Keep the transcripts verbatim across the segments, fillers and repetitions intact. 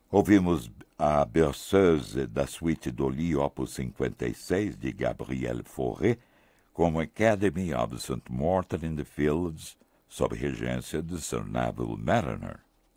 Ouvimos a Berceuse da Suite d'Oli, opus cinquenta e seis, de Gabriel Fauré, com Academy of Saint Martin in the Fields, sob regência de Sir Neville Mariner.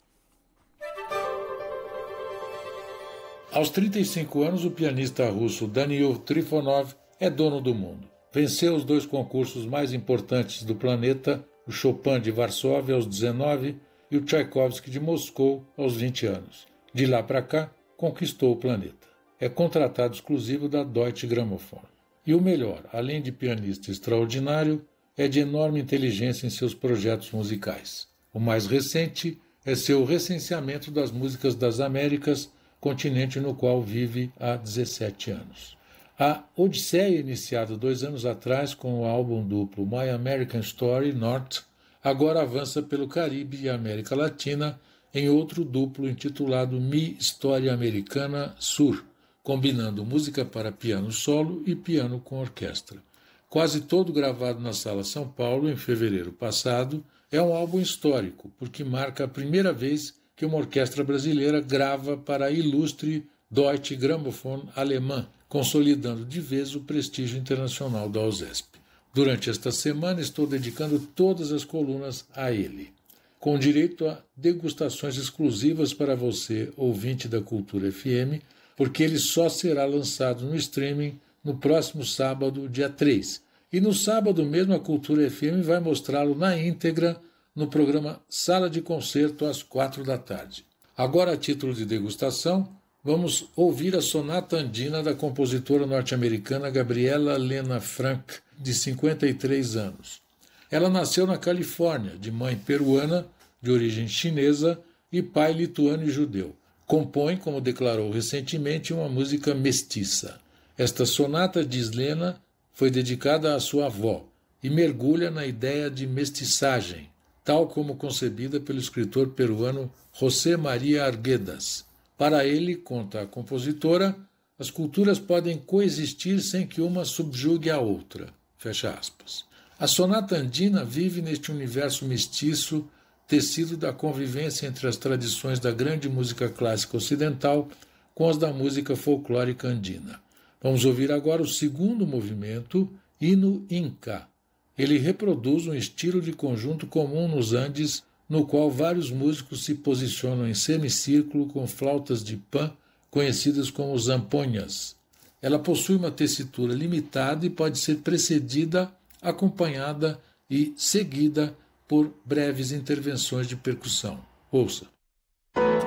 Aos trinta e cinco anos, o pianista russo Danil Trifonov é dono do mundo. Venceu os dois concursos mais importantes do planeta, o Chopin de Varsóvia aos dezenove e o Tchaikovsky de Moscou aos vinte anos. De lá para cá, conquistou o planeta. É contratado exclusivo da Deutsche Grammophon. E o melhor, além de pianista extraordinário, é de enorme inteligência em seus projetos musicais. O mais recente é seu recenseamento das músicas das Américas, continente no qual vive há dezessete anos. A Odisseia, iniciada dois anos atrás com o álbum duplo My American Story North, agora avança pelo Caribe e América Latina em outro duplo intitulado Mi História Americana Sur, combinando música para piano solo e piano com orquestra. Quase todo gravado na Sala São Paulo em fevereiro passado, é um álbum histórico, porque marca a primeira vez que uma orquestra brasileira grava para a ilustre Deutsche Grammophon alemã, consolidando de vez o prestígio internacional da OSESP. Durante esta semana estou dedicando todas as colunas a ele, com direito a degustações exclusivas para você, ouvinte da Cultura F M, porque ele só será lançado no streaming no próximo sábado, dia três. E no sábado mesmo a Cultura F M vai mostrá-lo na íntegra no programa Sala de Concerto às quatro da tarde. Agora, a título de degustação, vamos ouvir a Sonata Andina da compositora norte-americana Gabriela Lena Frank, de cinquenta e três anos. Ela nasceu na Califórnia, de mãe peruana, de origem chinesa e pai lituano e judeu. Compõe, como declarou recentemente, uma música mestiça. Esta sonata, diz Lena, foi dedicada à sua avó e mergulha na ideia de mestiçagem, tal como concebida pelo escritor peruano José María Arguedas. Para ele, conta a compositora, as culturas podem coexistir sem que uma subjugue a outra. Fecha aspas. A sonata andina vive neste universo mestiço, tecido da convivência entre as tradições da grande música clássica ocidental com as da música folclórica andina. Vamos ouvir agora o segundo movimento, Hino Inca. Ele reproduz um estilo de conjunto comum nos Andes, no qual vários músicos se posicionam em semicírculo com flautas de pan, conhecidas como zamponhas. Ela possui uma tessitura limitada e pode ser precedida, acompanhada e seguida por breves intervenções de percussão. Ouça.